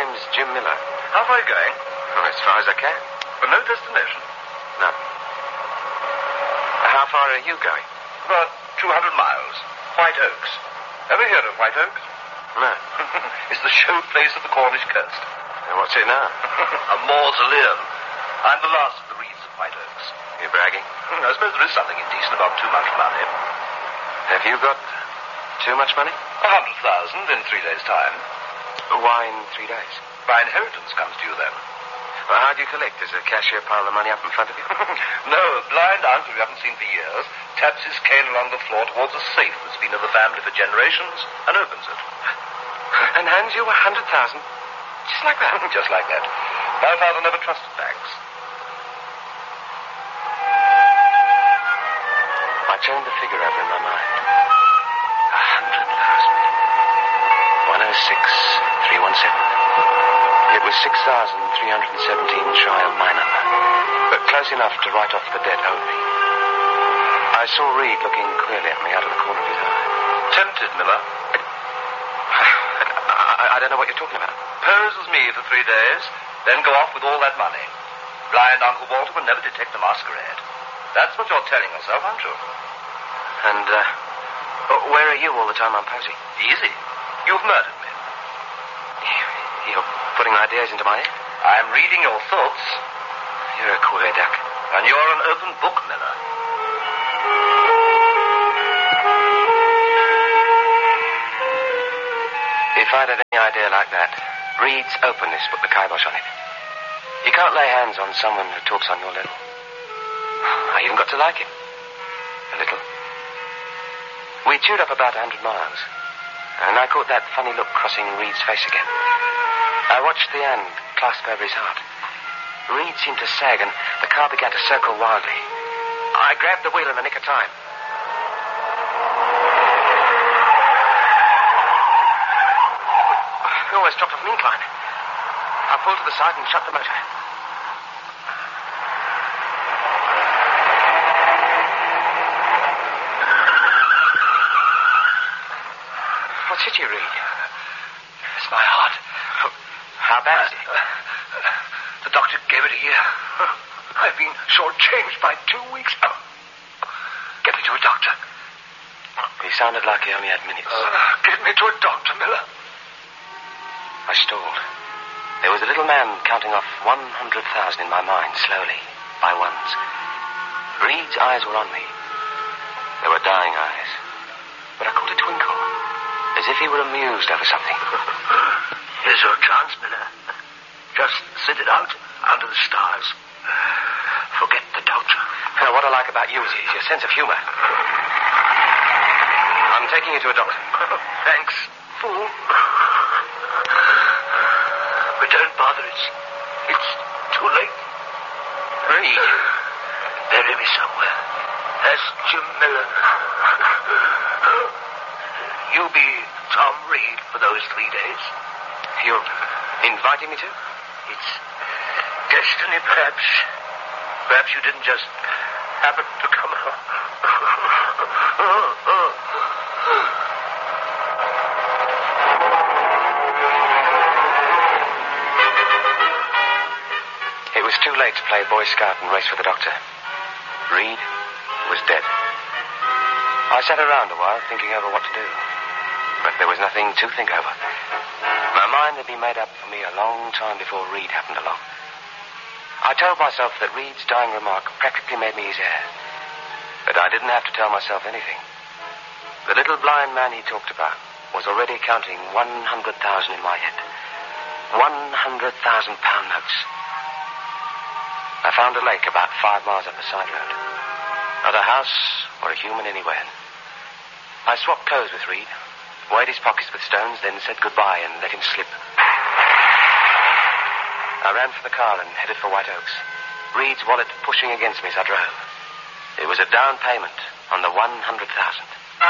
name's Jim Miller. How far are you going? Oh, as far as I can. But no destination. No. How far are you going? About 200 miles. White Oaks. Ever heard of White Oaks? No. It's the show place of the Cornish coast. And what's it now? A mausoleum. I'm the last of the Reeds of White Oaks. You're bragging? I suppose there is something indecent about too much money. Have you got too much money? 100,000 in 3 days' time. Why in 3 days? My inheritance comes to you then. Well, how do you collect? Does a cashier pile the money up in front of you? No, a blind uncle we haven't seen for years taps his cane along the floor towards a safe that's been in the family for generations and opens it. And hands you 100,000? Just like that? Just like that. My father never trusted banks. I turned the figure over in my mind. 100,000. 106,317. It was 6,317 shy of my number, but close enough to write off the debt owed me. I saw Reed looking queerly at me out of the corner of his eye. Tempted, Miller? I don't know what you're talking about. Pose as me for 3 days, then go off with all that money. Blind Uncle Walter will never detect the masquerade. That's what you're telling yourself, aren't you? And, where are you all the time I'm posing? Easy. You've murdered me. You're putting ideas into my head? I'm reading your thoughts. You're a queer duck. And you're an open book, Miller. If I'd had any idea like that, Reed's openness put the kibosh on it. You can't lay hands on someone who talks on your level. I even got to like him. A little. We chewed up about 100 miles, and I caught that funny look crossing Reed's face again. I watched the hand clasp over his heart. Reed seemed to sag, and the car began to circle wildly. I grabbed the wheel in the nick of time. We always dropped off an incline. I pulled to the side and shut the motor. What's hit you, Reed? It's my heart. How bad is it? The doctor gave it a year. I've been shortchanged by 2 weeks. Get me to a doctor. He sounded like he only had minutes. Get me to a doctor, Miller. I stalled. There was a little man counting off 100,000 in my mind, slowly, by ones. Reed's eyes were on me. They were dying eyes. But I caught a twinkle, as if he were amused over something. Here's your chance, Miller. Just sit it out under the stars. Forget the doctor. Now, what I like about you is your sense of humor. I'm taking you to a doctor. Thanks, fool. But don't bother. It's too late. Reed. Bury me somewhere. As Jim Miller. You be Tom Reed for those 3 days. You're inviting me to? It's destiny, perhaps. Perhaps you didn't just happen to come along. It was too late to play Boy Scout and race for the doctor. Reed was dead. I sat around a while thinking over what to do. But there was nothing to think over. My mind had been made up for me a long time before Reed happened along. I told myself that Reed's dying remark practically made me his heir. But I didn't have to tell myself anything. The little blind man he talked about was already counting 100,000 in my head. 100,000-pound notes. I found a lake about 5 miles up the side road. Not a house or a human anywhere. I swapped clothes with Reed, weighed his pockets with stones, then said goodbye and let him slip. I ran for the car and headed for White Oaks, Reed's wallet pushing against me as I drove. It was a down payment on the 100,000.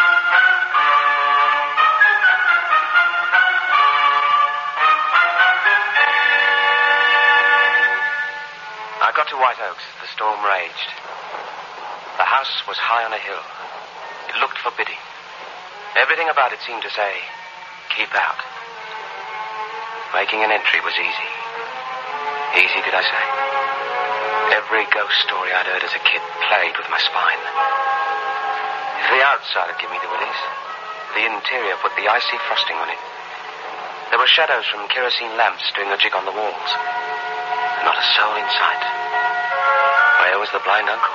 I got to White Oaks as the storm raged. The house was high on a hill. It looked forbidding. Everything about it seemed to say, keep out. Making an entry was easy. Easy, did I say? Every ghost story I'd heard as a kid played with my spine. If the outside had given me the willies, the interior put the icy frosting on it. There were shadows from kerosene lamps doing a jig on the walls. Not a soul in sight. Where was the blind uncle?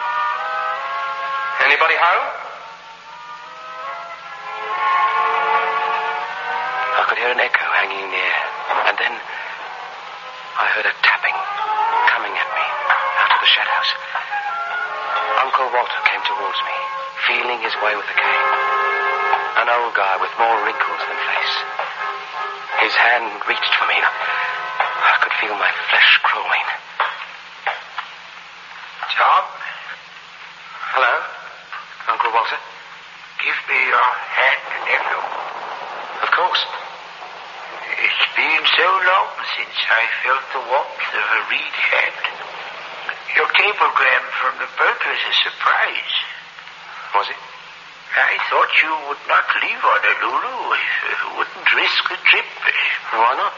Anybody home? I could hear an echo hanging in the air. And then I heard a tapping coming at me out of the shadows. Uncle Walter came towards me, feeling his way with the cane. An old guy with more wrinkles than face. His hand reached for me. I could feel my flesh crawling. Tom? Hello, Uncle Walter. Give me your hand, nephew. Of course. It's been so long since I felt the warmth of a reed hand. Your cablegram from the boat was a surprise. Was it? I thought you would not leave Honolulu if you wouldn't risk the trip. Why not?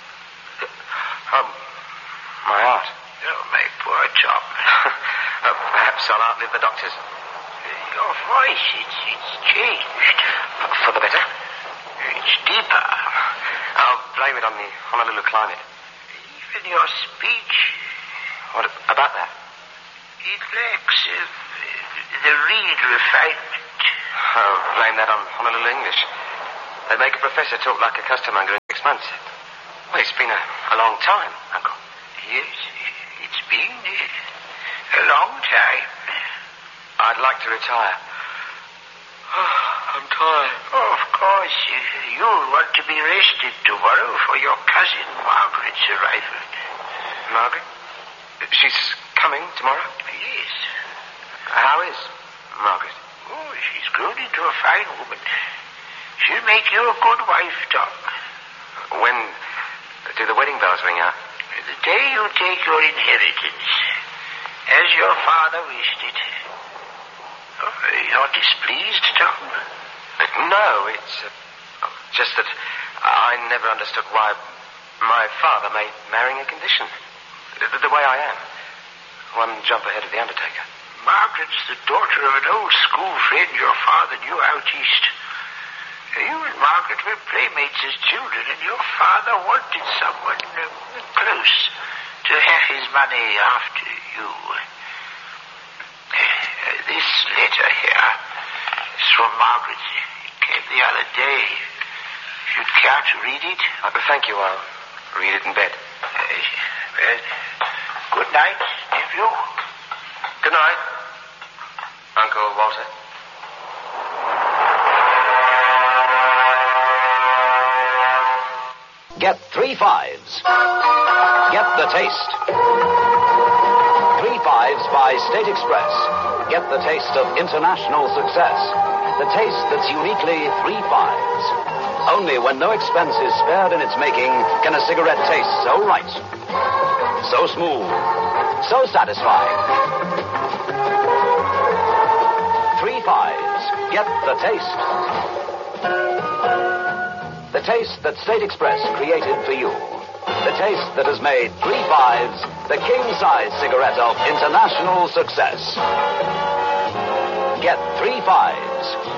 My heart. Oh, my poor Tom. Perhaps I'll outlive the doctors. Your voice, it's changed. For the better? It's deeper. I'll blame it on the Honolulu climate. Even your speech. What about that? It lacks the reed refinement. Oh, blame that on Honolulu English. They make a professor talk like a costermonger in 6 months. Well, it's been a long time, Uncle. Yes, it's been a long time. I'd like to retire. Oh, I'm tired. Oh, of course, you'll want to be rested tomorrow for your cousin Margaret's arrival. Margaret? She's coming tomorrow? Yes. How is Margaret? Oh, she's grown into a fine woman. She'll make you a good wife, Tom. When do the wedding bells ring out? The day you take your inheritance, as your father wished it. Oh, you're displeased, Tom? No, it's just that I never understood why my father made marrying a condition. The way I am. One jump ahead of the undertaker. Margaret's the daughter of an old school friend your father knew out east. You and Margaret were playmates as children, and your father wanted someone close to have his money after you. This letter here is from Margaret. It came the other day. If you'd care to read it. Thank you. I'll read it in bed. Well, good night, nephew. Good night, Uncle Walter. Get 3 5s. Get the taste. 3 5s by State Express. Get the taste of international success. The taste that's uniquely 3 5s. Only when no expense is spared in its making can a cigarette taste so right, so smooth, so satisfying. 3 5s. Get the taste. The taste that State Express created for you. The taste that has made 3 5s the king-size cigarette of international success. Get 3 5s.